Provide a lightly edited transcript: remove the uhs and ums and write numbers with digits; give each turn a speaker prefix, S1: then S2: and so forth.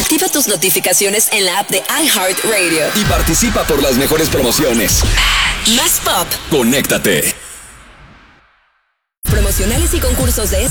S1: Activa tus notificaciones en la app de iHeartRadio.
S2: Y participa por las mejores promociones.
S1: Más pop.
S2: Conéctate.
S1: Promocionales y concursos de